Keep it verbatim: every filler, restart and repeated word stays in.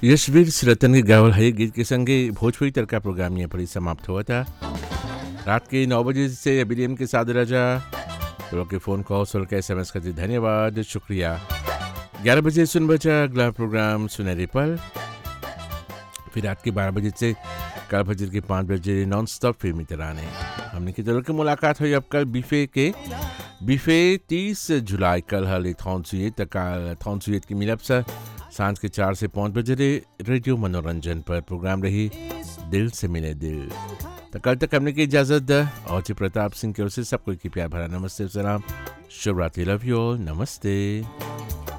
यशवीर रतन के गावल है गीत के संगे भोजपुरी तड़का प्रोग्राम यहाँ पर ही समाप्त हुआ था। रात के नौ बजे से अभिलियम के साथ राजा तो के फ़ोन कॉल सुन के एस एम एस करते धन्यवाद शुक्रिया। ग्यारह बजे सुन बचा अगला प्रोग्राम सुनहरी पल। फिर रात के बारह बजे से कल फजर के पाँच बजे नॉन स्टॉप फिल्मी तराने हमने की तरह की मुलाकात हुई। अब कल बीफे के बीफे तीस जुलाई कल हल थॉन्सुएट तक थॉन्सुएट की मिलब सा सांझ के चार से पाँच बजे रेडियो मनोरंजन पर प्रोग्राम रही दिल से मिले दिल। तो कल तक हमने की इजाज़त और जी प्रताप सिंह की ओर से सबको की प्यार भरा नमस्ते सलाम शुभ रात्रि लव यू ऑल नमस्ते।